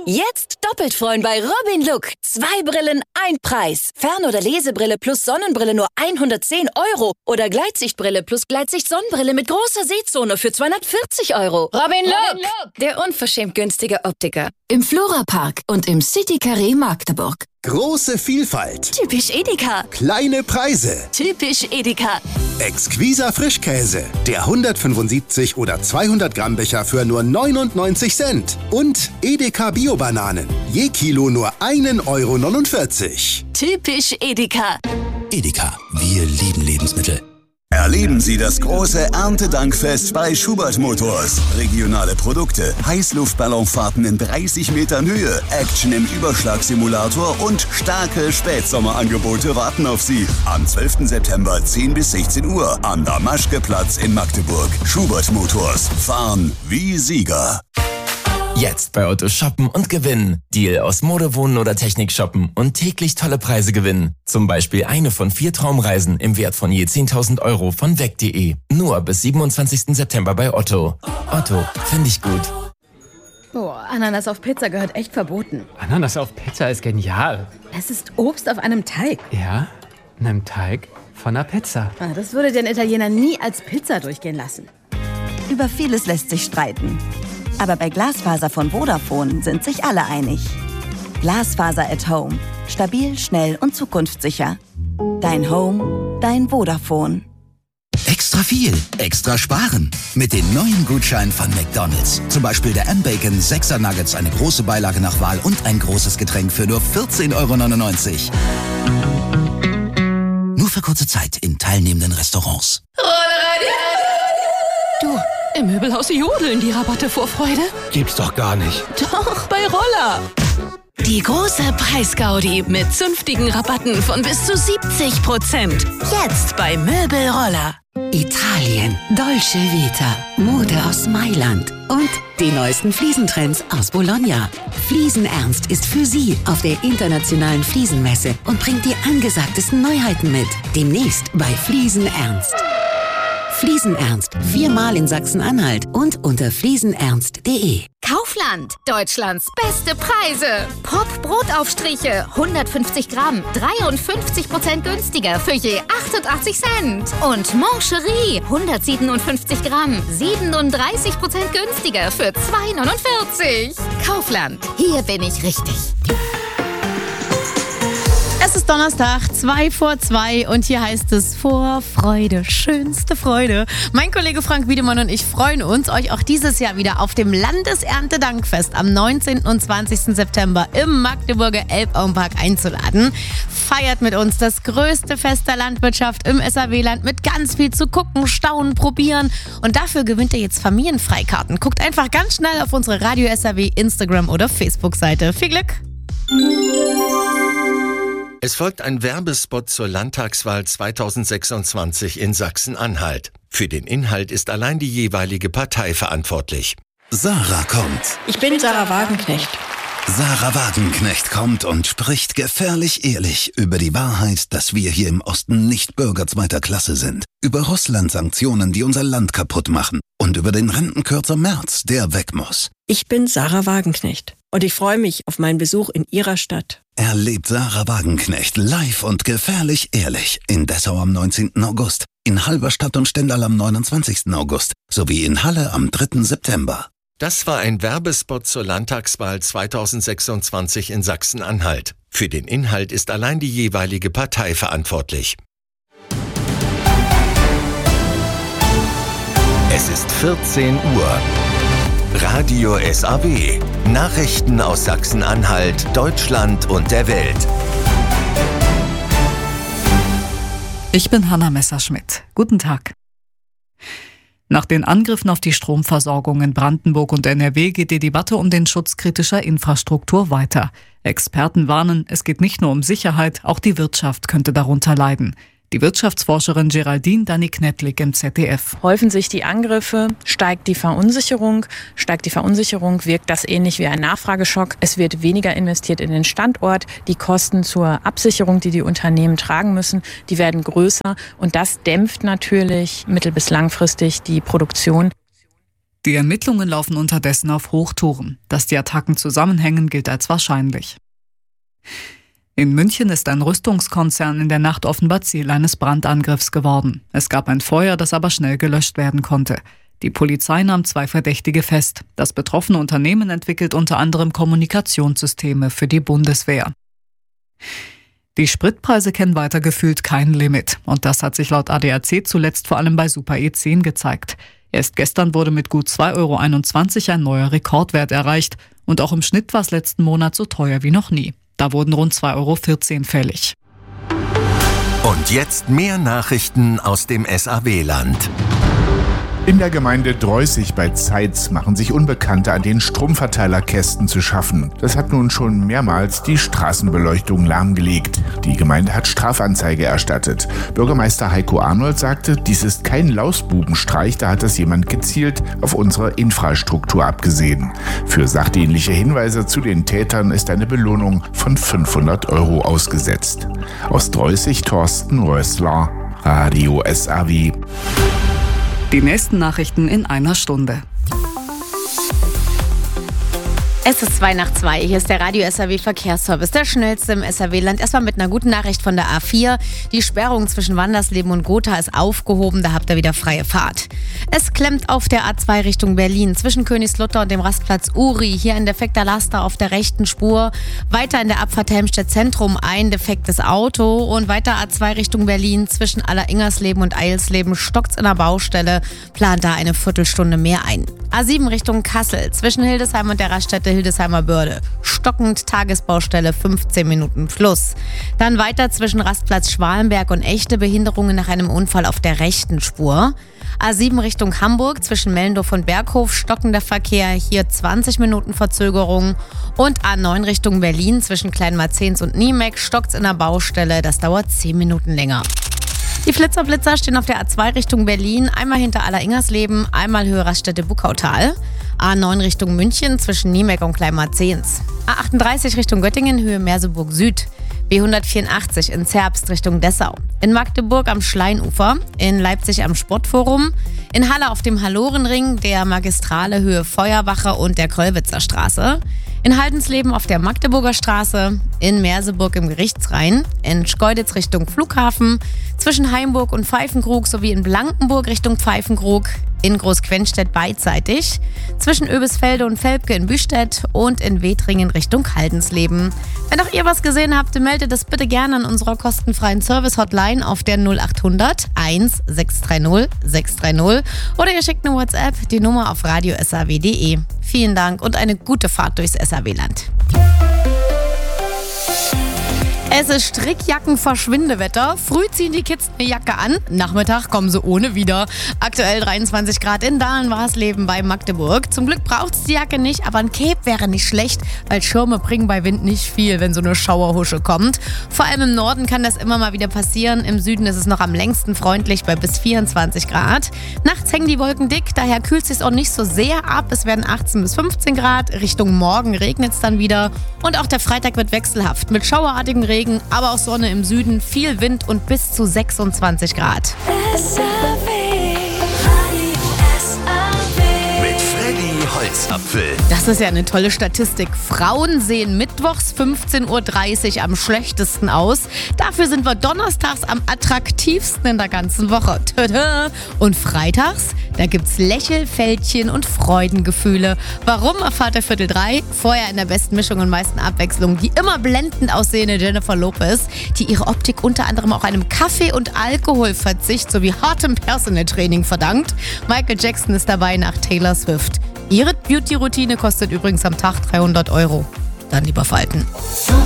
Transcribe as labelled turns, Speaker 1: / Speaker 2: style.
Speaker 1: Jetzt doppelt freuen bei Robin Look. 2 Brillen, 1 Preis. Fern- oder Lesebrille plus Sonnenbrille nur 110 € oder Gleitsichtbrille plus Gleitsicht-Sonnenbrille mit großer Sehzone für 240 €. Robin Look, der unverschämt günstige Optiker. Im Flora-Park und im City-Carré Magdeburg.
Speaker 2: Große Vielfalt.
Speaker 1: Typisch Edeka.
Speaker 2: Kleine Preise.
Speaker 1: Typisch Edeka.
Speaker 2: Exquiser Frischkäse. Der 175 oder 200 Gramm Becher für nur 99 Cent. Und Edeka Bio-Bananen. Je Kilo nur 1,49 €.
Speaker 1: Typisch Edeka.
Speaker 3: Edeka, wir lieben Lebensmittel.
Speaker 4: Erleben Sie das große Erntedankfest bei Schubert Motors. Regionale Produkte, Heißluftballonfahrten in 30 Metern Höhe, Action im Überschlagsimulator und starke Spätsommerangebote warten auf Sie. Am 12. September 10 bis 16 Uhr am Damaschke-Platz in Magdeburg. Schubert Motors. Fahren wie Sieger.
Speaker 3: Jetzt bei Otto shoppen und gewinnen. Deal aus Mode, Wohnen oder Technik shoppen und täglich tolle Preise gewinnen. Zum Beispiel eine von 4 Traumreisen im Wert von je 10.000 € von weg.de. Nur bis 27. September bei Otto. Otto, finde ich gut.
Speaker 5: Boah, Ananas auf Pizza gehört echt verboten.
Speaker 6: Ananas auf Pizza ist genial.
Speaker 5: Es ist Obst auf einem Teig.
Speaker 6: Ja, einem Teig von einer Pizza.
Speaker 5: Das würde den Italiener nie als Pizza durchgehen lassen.
Speaker 7: Über vieles lässt sich streiten. Aber bei Glasfaser von Vodafone sind sich alle einig. Glasfaser at Home. Stabil, schnell und zukunftssicher. Dein Home, dein Vodafone.
Speaker 8: Extra viel, extra sparen. Mit den neuen Gutscheinen von McDonald's. Zum Beispiel der M-Bacon 6er Nuggets, eine große Beilage nach Wahl und ein großes Getränk für nur 14,99 €. Nur für kurze Zeit in teilnehmenden Restaurants.
Speaker 9: Du, im Möbelhaus jodeln die Rabatte vor Freude.
Speaker 6: Gibt's doch gar nicht.
Speaker 9: Doch, bei Roller. Die große Preisgaudi mit zünftigen Rabatten von bis zu 70%. Jetzt bei Möbelroller.
Speaker 10: Italien, Dolce Vita, Mode aus Mailand und die neuesten Fliesentrends aus Bologna. Fliesenernst ist für Sie auf der internationalen Fliesenmesse und bringt die angesagtesten Neuheiten mit. Demnächst bei Fliesenernst. Fliesenernst, 4-mal in Sachsen-Anhalt und unter fliesenernst.de.
Speaker 11: Kaufland, Deutschlands beste Preise. Pop Brotaufstriche, 150 Gramm, 53% günstiger für je 88 Cent. Und Moncherie, 157 Gramm, 37% günstiger für 2,49 €. Kaufland, hier bin ich richtig.
Speaker 5: Es ist Donnerstag, 2:02 und hier heißt es Vorfreude, schönste Freude. Mein Kollege Frank Wiedemann und ich freuen uns, euch auch dieses Jahr wieder auf dem Landeserntedankfest am 19. und 20. September im Magdeburger Elbauenpark einzuladen. Feiert mit uns das größte Fest der Landwirtschaft im SAW-Land mit ganz viel zu gucken, staunen, probieren. Und dafür gewinnt ihr jetzt Familienfreikarten. Guckt einfach ganz schnell auf unsere Radio SAW Instagram- oder Facebook-Seite. Viel Glück!
Speaker 12: Es folgt ein Werbespot zur Landtagswahl 2026 in Sachsen-Anhalt. Für den Inhalt ist allein die jeweilige Partei verantwortlich.
Speaker 8: Sarah kommt.
Speaker 13: Ich bin Sarah Wagenknecht.
Speaker 8: Sarah Wagenknecht kommt und spricht gefährlich ehrlich über die Wahrheit, dass wir hier im Osten nicht Bürger zweiter Klasse sind. Über Russland-Sanktionen, die unser Land kaputt machen. Und über den Rentenkürzer Merz, der weg muss.
Speaker 13: Ich bin Sarah Wagenknecht und ich freue mich auf meinen Besuch in Ihrer Stadt.
Speaker 8: Erlebt Sarah Wagenknecht live und gefährlich ehrlich in Dessau am 19. August, in Halberstadt und Stendal am 29. August sowie in Halle am 3. September.
Speaker 12: Das war ein Werbespot zur Landtagswahl 2026 in Sachsen-Anhalt. Für den Inhalt ist allein die jeweilige Partei verantwortlich. Es ist 14 Uhr. Radio SAW. Nachrichten aus Sachsen-Anhalt, Deutschland und der Welt.
Speaker 14: Ich bin Hanna Messerschmidt. Guten Tag. Nach den Angriffen auf die Stromversorgung in Brandenburg und NRW geht die Debatte um den Schutz kritischer Infrastruktur weiter. Experten warnen, es geht nicht nur um Sicherheit, auch die Wirtschaft könnte darunter leiden. Die Wirtschaftsforscherin Geraldine Dani-Knetlik im ZDF.
Speaker 15: Häufen sich die Angriffe, steigt die Verunsicherung. Wirkt das ähnlich wie ein Nachfrageschock. Es wird weniger investiert in den Standort. Die Kosten zur Absicherung, die die Unternehmen tragen müssen, die werden größer. Und das dämpft natürlich mittel- bis langfristig die Produktion.
Speaker 14: Die Ermittlungen laufen unterdessen auf Hochtouren. Dass die Attacken zusammenhängen, gilt als wahrscheinlich. In München ist ein Rüstungskonzern in der Nacht offenbar Ziel eines Brandangriffs geworden. Es gab ein Feuer, das aber schnell gelöscht werden konnte. Die Polizei nahm 2 Verdächtige fest. Das betroffene Unternehmen entwickelt unter anderem Kommunikationssysteme für die Bundeswehr. Die Spritpreise kennen weiter gefühlt kein Limit. Und das hat sich laut ADAC zuletzt vor allem bei Super E10 gezeigt. Erst gestern wurde mit gut 2,21 € ein neuer Rekordwert erreicht. Und auch im Schnitt war es letzten Monat so teuer wie noch nie. Da wurden rund 2,14 € fällig.
Speaker 12: Und jetzt mehr Nachrichten aus dem SAW-Land.
Speaker 16: In der Gemeinde Dreußig bei Zeitz machen sich Unbekannte an den Stromverteilerkästen zu schaffen. Das hat nun schon mehrmals die Straßenbeleuchtung lahmgelegt. Die Gemeinde hat Strafanzeige erstattet. Bürgermeister Heiko Arnold sagte, dies ist kein Lausbubenstreich, da hat das jemand gezielt auf unsere Infrastruktur abgesehen. Für sachdienliche Hinweise zu den Tätern ist eine Belohnung von 500 € ausgesetzt. Aus Dreußig Thorsten Rössler, Radio SAW.
Speaker 14: Die nächsten Nachrichten in einer Stunde.
Speaker 5: Es ist 2:02. Hier ist der Radio SAW Verkehrsservice, der schnellste im SAW-Land. Erstmal mit einer guten Nachricht von der A4. Die Sperrung zwischen Wandersleben und Gotha ist aufgehoben, da habt ihr wieder freie Fahrt. Es klemmt auf der A2 Richtung Berlin, zwischen Königslutter und dem Rastplatz Uri. Hier ein defekter Laster auf der rechten Spur. Weiter in der Abfahrt Helmstedt Zentrum ein defektes Auto. Und weiter A2 Richtung Berlin, zwischen Aller-Ingersleben und Eilsleben stockt's in der Baustelle. Plant da eine Viertelstunde mehr ein. A7 Richtung Kassel, zwischen Hildesheim und der Raststätte Hildesheimer Börde. Stockend, Tagesbaustelle, 15 Minuten plus. Dann weiter zwischen Rastplatz Schwalenberg und echte Behinderungen nach einem Unfall auf der rechten Spur. A7 Richtung Hamburg, zwischen Mellendorf und Berghof, stockender Verkehr, hier 20 Minuten Verzögerung. Und A9 Richtung Berlin, zwischen Kleinmarzens und Niemek, stockt's in der Baustelle, das dauert 10 Minuten länger. Die Flitzer stehen auf der A2 Richtung Berlin, einmal hinter Aller-Ingersleben, einmal Höhe Raststätte Buckautal. A9 Richtung München zwischen Niemek und Kleinmarzens. A38 Richtung Göttingen, Höhe Merseburg Süd. B184 in Zerbst Richtung Dessau. In Magdeburg am Schleinufer. In Leipzig am Sportforum. In Halle auf dem Hallorenring, der Magistrale Höhe Feuerwache und der Kröllwitzer Straße. In Haldensleben auf der Magdeburger Straße. In Merseburg im Gerichtsrhein. In Schkeuditz Richtung Flughafen. Zwischen Heimburg und Pfeifenkrug sowie in Blankenburg Richtung Pfeifenkrug. In Großquenstedt beidseitig. Zwischen Oebisfelde und Velpke in Büstedt und in Wetringen Richtung Haldensleben. Wenn auch ihr was gesehen habt, meldet es bitte gerne an unserer kostenfreien Service-Hotline auf der 0800 1630 630 oder ihr schickt eine WhatsApp, die Nummer auf radiosaw.de. Vielen Dank und eine gute Fahrt durchs SAW-Land. Es ist Strickjacken-Verschwindewetter. Früh ziehen die Kids eine Jacke an, Nachmittag kommen sie ohne wieder. Aktuell 23 Grad in Dahlen-Warsleben bei Magdeburg. Zum Glück braucht es die Jacke nicht, aber ein Cape wäre nicht schlecht, weil Schirme bringen bei Wind nicht viel, wenn so eine Schauerhusche kommt. Vor allem im Norden kann das immer mal wieder passieren. Im Süden ist es noch am längsten freundlich bei bis 24 Grad. Nachts hängen die Wolken dick, daher kühlt es sich auch nicht so sehr ab. Es werden 18 bis 15 Grad. Richtung Morgen regnet es dann wieder. Und auch der Freitag wird wechselhaft mit schauerartigem Regen, aber auch Sonne im Süden, viel Wind und bis zu 26 Grad.
Speaker 12: Mit Freddy Holzapfel.
Speaker 5: Das ist ja eine tolle Statistik. Frauen sehen mittwochs 15:30 Uhr am schlechtesten aus. Dafür sind wir donnerstags am attraktivsten in der ganzen Woche. Tada! Und freitags, da gibt's Lächelfältchen und Freudengefühle. Warum, erfahrt ihr 2:45. Vorher in der besten Mischung und meisten Abwechslung die immer blendend aussehende Jennifer Lopez, die ihre Optik unter anderem auch einem Kaffee- und Alkoholverzicht sowie hartem Personal Training verdankt. Michael Jackson ist dabei nach Taylor Swift. Ihre Beauty-Routine kostet übrigens am Tag 300 €. Dann lieber falten.